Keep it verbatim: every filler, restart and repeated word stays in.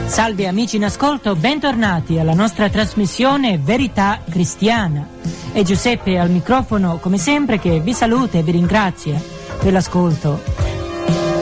Salve amici in ascolto, bentornati alla nostra trasmissione Verità Cristiana. È Giuseppe al microfono, come sempre, che vi saluta e vi ringrazia per l'ascolto.